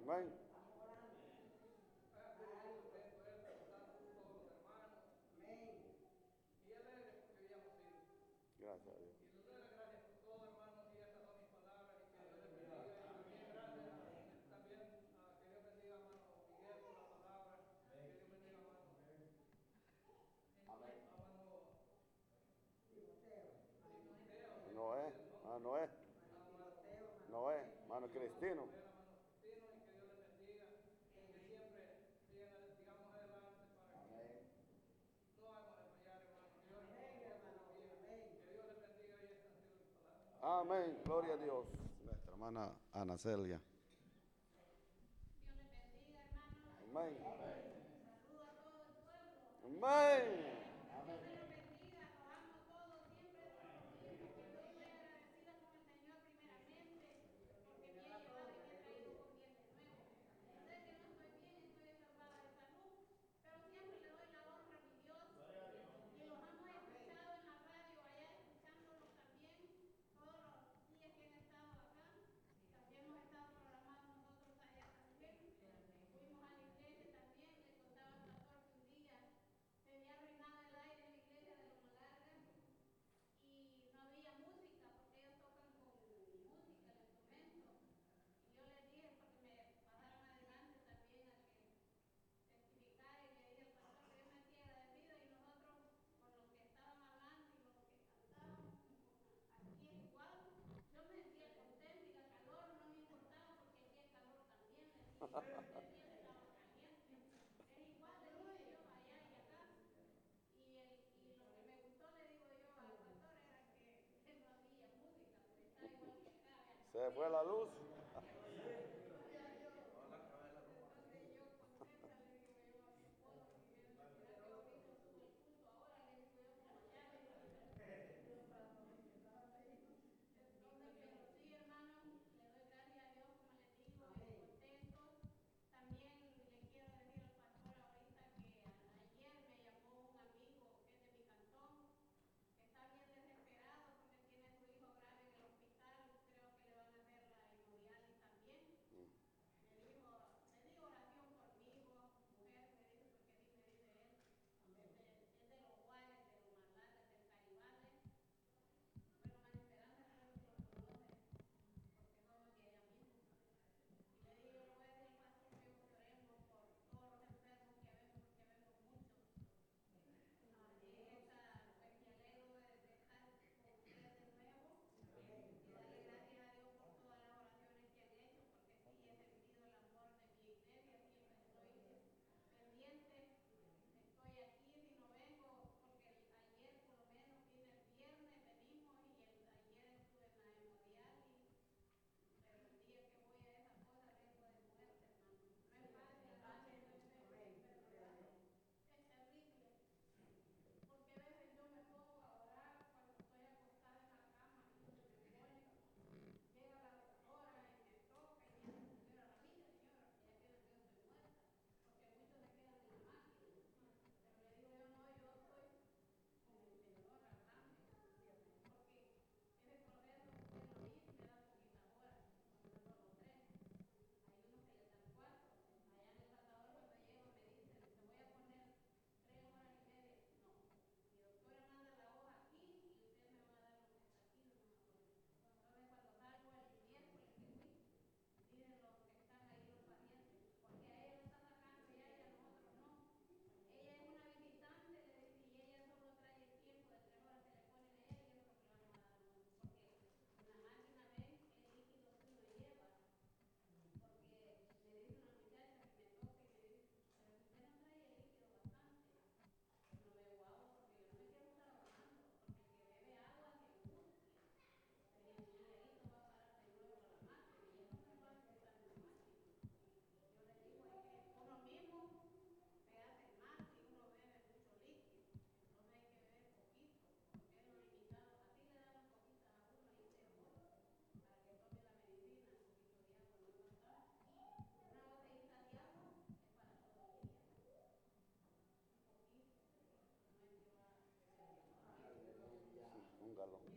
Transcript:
Amén. Gracias a Dios. Noé, Noé, Noé, mano Cristino. Amén, gloria a Dios. Nuestra hermana Ana Celia. Dios les bendiga, hermanos. Amén. Saludo a todo el pueblo. Amén. Dios me los bendiga, los amo todos, siempre estoy muy agradecida con el Señor primeramente, porque me ha llevado y me ha traído con bien de nuevo. Sé que no estoy bien, estoy enfermada de salud, pero siempre le doy la honra a mi Dios y los hemos escuchado en la radio, allá escuchándolos también, todos los días que han estado acá. También hemos estado programados nosotros allá también. Fuimos a la iglesia también, le contaba al pastor que un día se había arruinado el aire en la iglesia de Loma Larga y no había música porque ellos tocan con música el instrumento. Y yo les dije porque me pasaran adelante también a que testificara y le dije al pastor que yo me hacía agradecida y nosotros con los que estaban hablando y los que cantaban aquí es igual. Yo me sentía contenta y el calor no me importaba porque aquí el calor también, le dije, ustedes bien estaban calientes. Es igual, le dije yo allá y acá. Y lo que me gustó, le digo yo al pastor, era que no había música, pues está igual que acá, vean, Se fue la luz. gloria a Dios. Entonces yo contenta le digo yo a mi esposo, porque él, mira que ahorita sube el culto, ahora le digo yo como allá, le digo yo. Entonces, pero sí, hermanos, le doy gracias a Dios, como les digo, y contentos. También le quiero decir al pastor ahorita que ayer me llamó un amigo que es de mi cantón, que está bien desesperado porque tiene a su hijo grave en el hospital, creo que le van a hacer la hemodiálisis también. Me dijo oración por mi hijo, mujer, me dice, porque así me dice él, es de los Juárez, de los Marlates, del Caribales. Bueno, María Esperanza creo que lo conoce, porque somos de allá mismo. Y le dije, yo le voy a decir al pastor que oremos por todos los enfermos que vemos, porque vemos muchos. Pues me alegro de estar con ustedes de nuevo y darle gracias a Dios por todas las oraciones que han hecho, porque sí he sentido el amor de mi iglesia, siempre estoy pendiente, estoy aquí, si no vengo, porque ayer por lo menos vine el viernes, venimos y ayer estuve en la hemodiálisis, pero el día que voy a esa cosa vengo de muerte, hermano. No es fácil, hermano, no es terrible. Porque a veces yo me pongo a orar cuando estoy acostada en la cama y no se me pone. Llega la doctora y me toca y me dice, señora, Ramírez, señora, que ya piensan que yo estoy muerta, porque muchos se quedan en la máquina. Pero le digo yo, no, yo estoy con el Señor hablando, porque ese proceso usted lo dice, me da poquitas horas, cuando me solo 3. Hay unos que les dan 4. Allá en El Salvador cuando llego me dicen, te voy a poner 3 horas y media. No, mi doctora manda la hoja aquí y usted me va a dar lo que está aquí. No me acuerdo. Entonces cuando salgo el miércoles que fui, dicen los que están ahí los pacientes, porque a ella lo está sacando ya y a nosotros no. Ella es una visitante, le dice, y ella solo trae el tiempo de 3 horas que le ponen a ella y eso es lo que le vamos a dar a nosotros, porque en la máquina ven el líquido que uno lleva. Porque me dice una muchacha que me toca y me dice, pero si usted no trae el líquido bastante, no bebo agua porque yo no me quiero estar ahogando, porque el que bebe agua se angustia, pero enseguidito va a parar de nuevo a la máquina y eso no es fácil estar en la máquina. Yo le digo, es que uno mismo se hace mal si uno bebe mucho líquido, entonces hay que beber poquito, porque es lo limitado, así le dan las cositas a uno ahí de agua, para que tome la medicina, un poquito de agua, no es bastante. Una botellita de agua es para todo el día, un poquito, no es que va a beber muchísimo. Un galón.